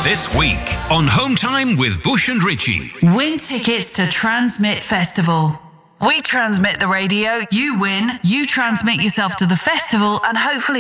This week on Home Time with Bush and Richie. Win tickets to Transmit Festival. We transmit the radio, you win, you transmit yourself to the festival, and hopefully